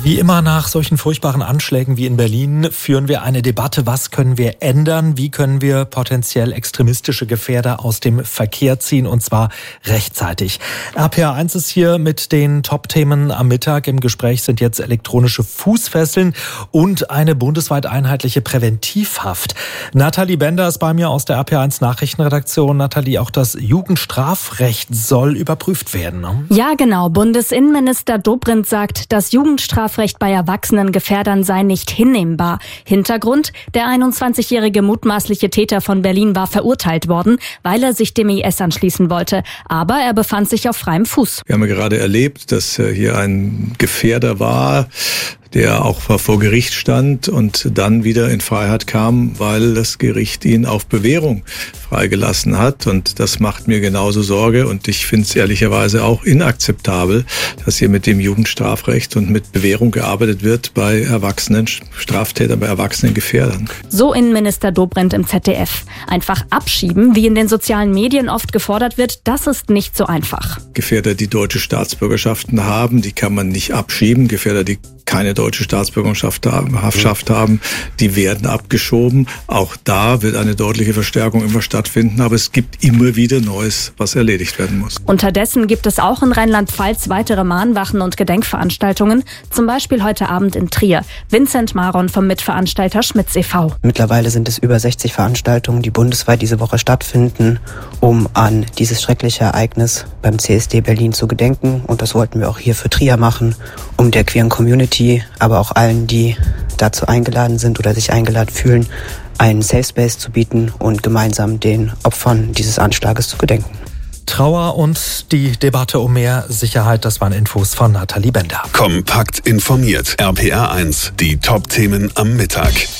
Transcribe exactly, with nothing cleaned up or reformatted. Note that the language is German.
Wie immer nach solchen furchtbaren Anschlägen wie in Berlin führen wir eine Debatte, was können wir ändern, wie können wir potenziell extremistische Gefährder aus dem Verkehr ziehen, und zwar rechtzeitig. R P R eins ist hier mit den Top-Themen am Mittag. Im Gespräch sind jetzt elektronische Fußfesseln und eine bundesweit einheitliche Präventivhaft. Nathalie Bender ist bei mir aus der R P R eins Nachrichtenredaktion. Nathalie, auch das Jugendstrafrecht soll überprüft werden, ne? Ja, genau. Bundesinnenminister Dobrindt sagt, das Jugendstrafrecht bei erwachsenen Gefährdern sei nicht hinnehmbar. Hintergrund: Der einundzwanzigjährige mutmaßliche Täter von Berlin war verurteilt worden, weil er sich dem I S anschließen wollte. Aber er befand sich auf freiem Fuß. Wir haben ja gerade erlebt, dass hier ein Gefährder war, der auch vor Gericht stand und dann wieder in Freiheit kam, weil das Gericht ihn auf Bewährung freigelassen hat. Und das macht mir genauso Sorge. Und ich finde es ehrlicherweise auch inakzeptabel, dass hier mit dem Jugendstrafrecht und mit Bewährung gearbeitet wird bei erwachsenen Straftätern, bei erwachsenen Gefährdern. So Innenminister Dobrindt im Z D F. Einfach abschieben, wie in den sozialen Medien oft gefordert wird, das ist nicht so einfach. Gefährder, die deutsche Staatsbürgerschaften haben, die kann man nicht abschieben. Gefährder, die keine deutsche Staatsbürgerschaft haben, Haftschaft haben, die werden abgeschoben. Auch da wird eine deutliche Verstärkung immer stattfinden, aber es gibt immer wieder Neues, was erledigt werden muss. Unterdessen gibt es auch in Rheinland-Pfalz weitere Mahnwachen und Gedenkveranstaltungen, zum Beispiel heute Abend in Trier. Vincent Maron vom Mitveranstalter Schmitz e V Mittlerweile sind es über sechzig Veranstaltungen, die bundesweit diese Woche stattfinden, um an dieses schreckliche Ereignis beim C S D Berlin zu gedenken. Und das wollten wir auch hier für Trier machen, um der queeren Community, aber auch allen, die dazu eingeladen sind oder sich eingeladen fühlen, einen Safe Space zu bieten und gemeinsam den Opfern dieses Anschlages zu gedenken. Trauer und die Debatte um mehr Sicherheit, das waren Infos von Nathalie Bender. Kompakt informiert. R P R eins, die Top-Themen am Mittag.